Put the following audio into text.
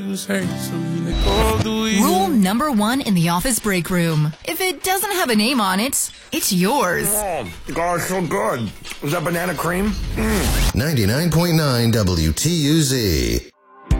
Rule number 1 in the office break room. If it doesn't have a name on it, it's yours. Oh, God, it's so good. Is that banana cream? 99.9 WTUZ.